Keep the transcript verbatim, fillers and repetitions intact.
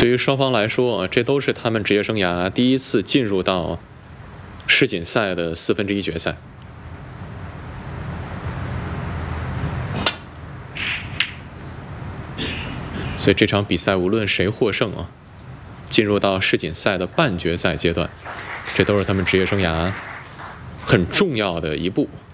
对于双方来说，这都是他们职业生涯第一次进入到世锦赛的四分之一决赛。所以这场比赛无论谁获胜啊，进入到世锦赛的半决赛阶段，这都是他们职业生涯很重要的一步。